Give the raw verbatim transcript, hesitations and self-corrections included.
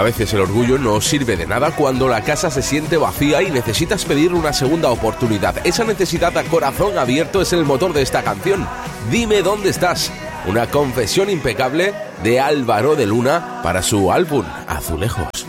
A veces el orgullo no sirve de nada cuando la casa se siente vacía y necesitas pedir una segunda oportunidad. Esa necesidad a corazón abierto es el motor de esta canción. Dime dónde estás. Una confesión impecable de Álvaro de Luna para su álbum Azulejos.